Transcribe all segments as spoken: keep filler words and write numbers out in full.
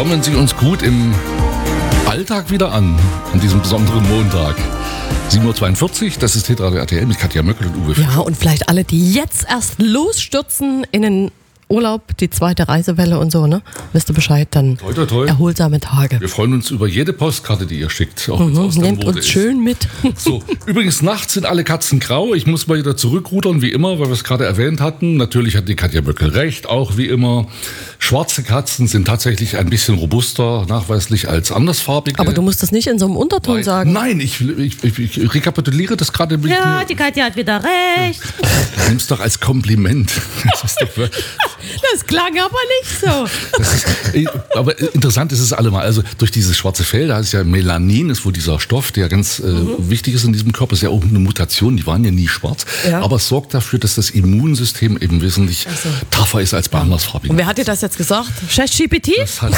baumeln sie uns gut im Alltag wieder an, an diesem besonderen Montag. sieben Uhr zweiundvierzig, das ist Hitradio R T L mit Katja Möckel und Uwe Fisch. Ja, und vielleicht alle, die jetzt erst losstürzen in den Urlaub, die zweite Reisewelle und so, ne? Wisst ihr Bescheid, dann toi, toi, toi. Erholsame Tage. Wir freuen uns über jede Postkarte, die ihr schickt. Auch Mhm, aus der nehmt Mode uns ist. schön mit. So, übrigens, nachts sind alle Katzen grau. Ich muss mal wieder zurückrudern, wie immer, weil wir es gerade erwähnt hatten. Natürlich hat die Katja Böckel recht, auch wie immer. Schwarze Katzen sind tatsächlich ein bisschen robuster, nachweislich, als andersfarbige. Aber du musst das nicht in so einem Unterton Nein, sagen. Nein, ich, ich, ich, ich rekapituliere das gerade. Ja, die Katja hat wieder recht. Nimm es doch als Kompliment. Das ist doch, Das klang aber nicht so. das ist, aber interessant ist es allemal. Also durch dieses schwarze Fell, da ist ja Melanin, ist wohl dieser Stoff, der ganz äh, mhm. wichtig ist in diesem Körper. Ist ja auch eine Mutation, die waren ja nie schwarz. Ja. Aber es sorgt dafür, dass das Immunsystem eben wesentlich so. tougher ist als bei andersfarbigen. Und wer hat dir das jetzt gesagt? ChatGPT? Das hat,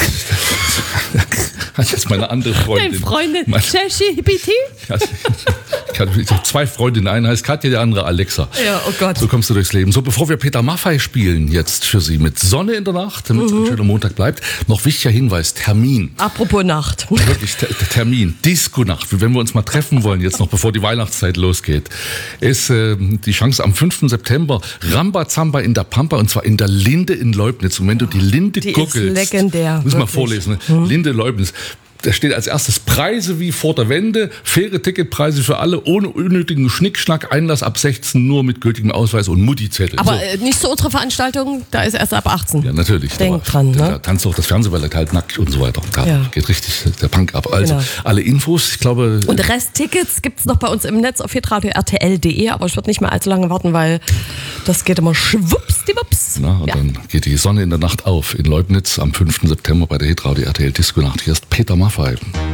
hat jetzt meine andere Freundin. Deine Freundin ChatGPT? Ich habe zwei Freundinnen, eine heißt Katja, die andere Alexa. Ja, oh Gott. So kommst du durchs Leben. So, bevor wir Peter Maffay spielen jetzt für Sie mit Sonne in der Nacht, damit es mhm. ein schöner Montag bleibt, noch wichtiger Hinweis, Termin. Apropos Nacht. Wirklich, ter- Termin, Disco-Nacht, wenn wir uns mal treffen wollen, jetzt noch bevor die Weihnachtszeit losgeht, ist äh, die Chance am fünften September, Rambazamba in der Pampa, und zwar in der Linde in Leubnitz. Und wenn du die Linde die googelst, ist legendär. muss ich mal wirklich. vorlesen, ne? Mhm. Linde Leubnitz. Da steht als erstes Preise wie vor der Wende, faire Ticketpreise für alle, ohne unnötigen Schnickschnack, Einlass ab sechzehn, nur mit gültigem Ausweis und Mutti-Zettel. Aber so. äh, nicht so unsere Veranstaltung, da ist erst ab achtzehn. Ja, natürlich. Denk da, dran, ne? Da tanzt auch das Fernsehballett halt nackt und so weiter. Da ja. geht richtig der Punk ab. Also genau. alle Infos, ich glaube... Und Resttickets gibt es noch bei uns im Netz auf hitradio R T L punkt de, aber ich würde nicht mehr allzu lange warten, weil das geht immer schwuppsdiwupps. Na, und ja. dann geht die Sonne in der Nacht auf in Leubnitz am fünften September bei der Hitradio R T L Disco Nacht. Hier ist Peter Maffay.